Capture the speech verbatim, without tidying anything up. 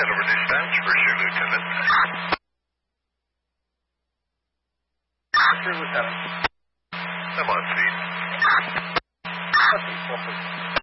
Hanover Dispatch, first year lieutenant. First year lieutenant. I'm on scene. Question, please.